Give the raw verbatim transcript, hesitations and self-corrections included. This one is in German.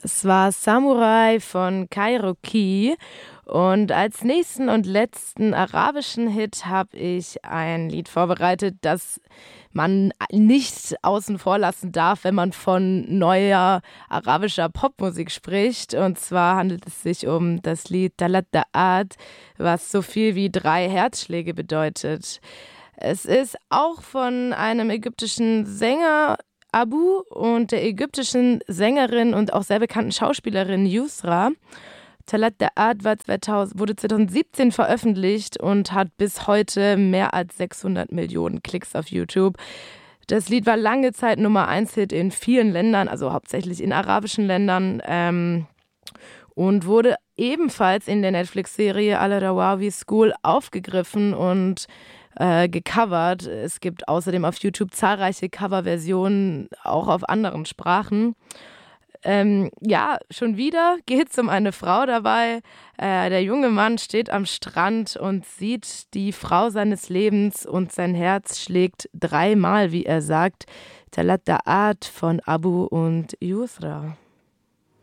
Es war Samurai von Kairoki. Und als nächsten und letzten arabischen Hit habe ich ein Lied vorbereitet, das man nicht außen vor lassen darf, wenn man von neuer arabischer Popmusik spricht. Und zwar handelt es sich um das Lied Talat Da'at, was so viel wie drei Herzschläge bedeutet. Es ist auch von einem ägyptischen Sänger Abu und der ägyptischen Sängerin und auch sehr bekannten Schauspielerin Yusra. Talat Da'at war zweitausend, wurde zwanzig siebzehn veröffentlicht und hat bis heute mehr als sechshundert Millionen Klicks auf YouTube. Das Lied war lange Zeit Nummer eins Hit in vielen Ländern, also hauptsächlich in arabischen Ländern, ähm, und wurde ebenfalls in der Netflix-Serie Al-Rawawi School aufgegriffen und äh, gecovert. Es gibt außerdem auf YouTube zahlreiche Coverversionen, auch auf anderen Sprachen. Ähm, ja, schon wieder geht es um eine Frau dabei. Äh, der junge Mann steht am Strand und sieht die Frau seines Lebens und sein Herz schlägt dreimal, wie er sagt. Talat Da'at von Abu und Yusra.